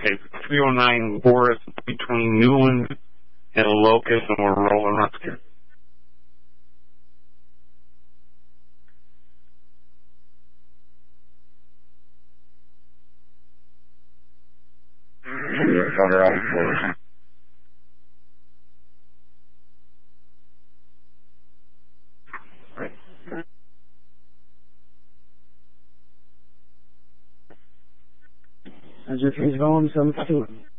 Okay, 309 Boris between Newland and Locust, and we're rolling up here. Also he's going some food.